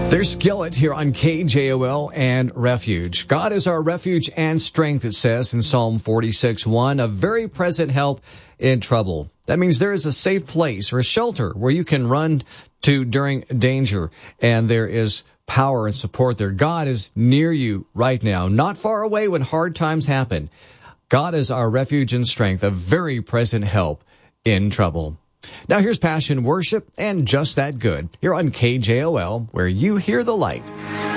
There's Skillet here on KJOL and Refuge. God is our refuge and strength, it says in Psalm 46:1, a very present help in trouble. That means there is a safe place or a shelter where you can run to during danger, and there is power and support there. God is near you right now, not far away when hard times happen. God is our refuge and strength, a very present help in trouble. Now here's Passion Worship and Just That Good here on KJOL, where you hear the light.